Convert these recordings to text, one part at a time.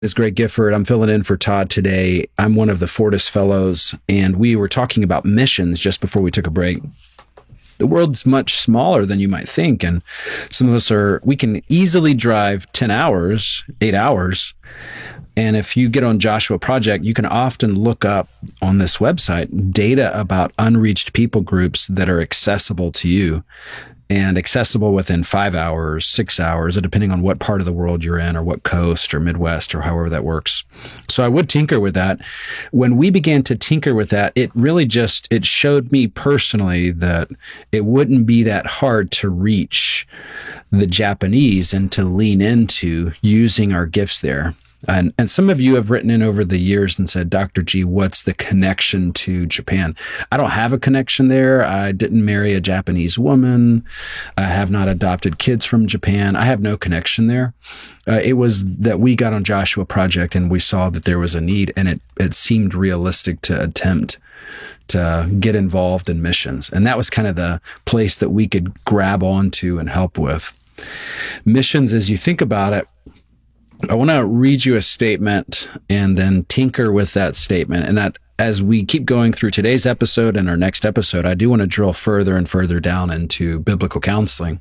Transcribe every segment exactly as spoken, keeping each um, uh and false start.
Is Greg Gifford. I'm filling in for Todd today. I'm one of the Fortis Fellows, and we were talking about missions just before we took a break. The world's much smaller than you might think, and some of us are, we can easily drive ten hours, eight hours, and if you get on Joshua Project, you can often look up on this website data about unreached people groups that are accessible to you. And accessible within five hours, six hours, depending on what part of the world you're in or what coast or Midwest or however that works. So I would tinker with that. When we began to tinker with that, it really just, it showed me personally that it wouldn't be that hard to reach the Japanese and to lean into using our gifts there. And and some of you have written in over the years and said, Doctor G, what's the connection to Japan? I don't have a connection there. I didn't marry a Japanese woman. I have not adopted kids from Japan. I have no connection there. Uh, it was that we got on Joshua Project and we saw that there was a need, and it, it seemed realistic to attempt to get involved in missions. And that was kind of the place that we could grab onto and help with. Missions, as you think about it, I want to read you a statement and then tinker with that statement. And that, as we keep going through today's episode and our next episode, I do want to drill further and further down into biblical counseling.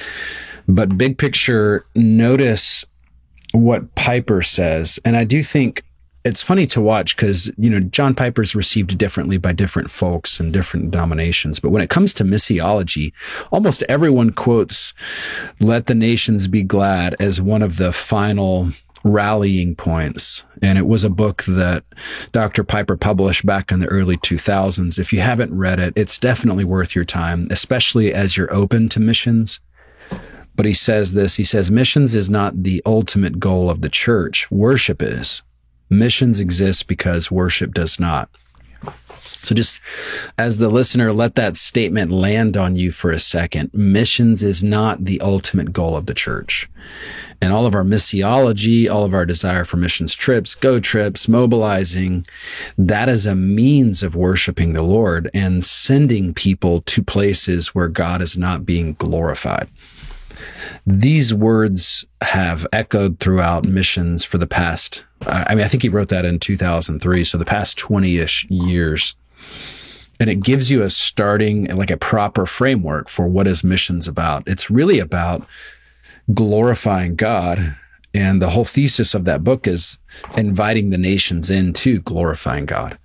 But big picture, notice what Piper says. And I do think it's funny to watch because, you know, John Piper's received differently by different folks and different denominations. But when it comes to missiology, almost everyone quotes "Let the Nations Be Glad" as one of the final rallying points. And it was a book that Doctor Piper published back in the early two thousands. If you haven't read it, it's definitely worth your time, especially as you're open to missions. But he says this, he says, missions is not the ultimate goal of the church. Worship is. Missions exist because worship does not. So just as the listener, let that statement land on you for a second. Missions is not the ultimate goal of the church. And all of our missiology, all of our desire for missions trips, go trips, mobilizing, that is a means of worshiping the Lord and sending people to places where God is not being glorified. These words have echoed throughout missions for the past, I mean, I think he wrote that in two thousand three, so the past twenty-ish years. And it gives you a starting, like a proper framework for what is missions about. It's really about glorifying God. And the whole thesis of that book is inviting the nations into glorifying God.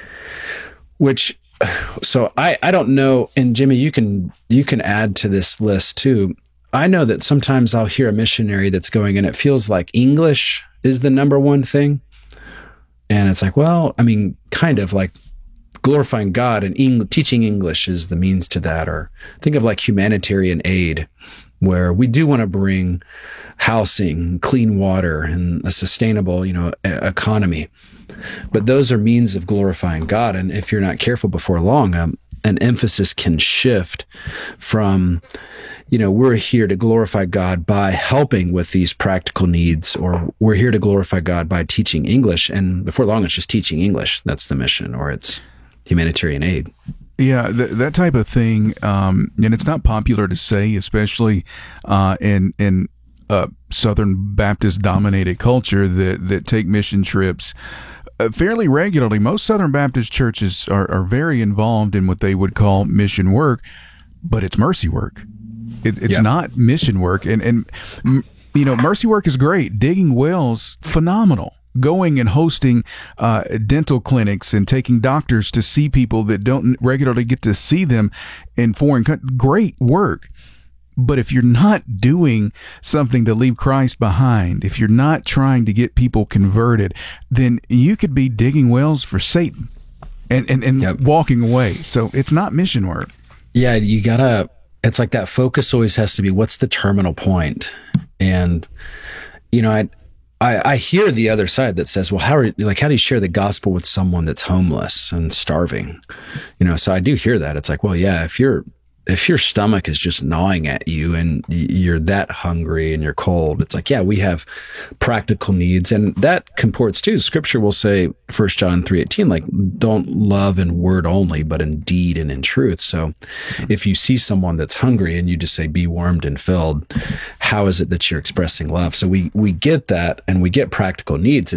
Which, so I, I don't know, and Jimmy, you can, you can add to this list too. I know that sometimes I'll hear a missionary that's going and it feels like English is the number one thing. And it's like, well, I mean, kind of like glorifying God and Eng- teaching English is the means to that. Or think of like humanitarian aid, where we do want to bring housing, clean water, and a sustainable, you know, e- economy. But those are means of glorifying God. And if you're not careful before long, um, an emphasis can shift from, you know, we're here to glorify God by helping with these practical needs, or we're here to glorify God by teaching English. And before long, it's just teaching English. That's the mission, or it's humanitarian aid. Yeah, th- that type of thing. Um, and it's not popular to say, especially uh, in in uh, Southern Baptist dominated culture that, that take mission trips uh, fairly regularly. Most Southern Baptist churches are, are very involved in what they would call mission work, but it's mercy work. It, it's yep. not mission work. And, and, you know, mercy work is great. Digging wells, phenomenal. Going and hosting uh, dental clinics and taking doctors to see people that don't regularly get to see them in foreign countries. Great work. But if you're not doing something to leave Christ behind, if you're not trying to get people converted, then you could be digging wells for Satan and, and, and yep. walking away. So it's not mission work. Yeah, you gotta, it's like that focus always has to be, what's the terminal point? And, you know, I, I, I hear the other side that says, well, how are like, how do you share the gospel with someone that's homeless and starving? You know, so I do hear that. It's like, well, yeah, if you're, if your stomach is just gnawing at you and you're that hungry and you're cold, it's like, yeah, we have practical needs. And that comports too. Scripture will say, First John three eighteen, like, don't love in word only, but in deed and in truth. So if you see someone that's hungry and you just say, be warmed and filled, how is it that you're expressing love? So we, we get that, and we get practical needs.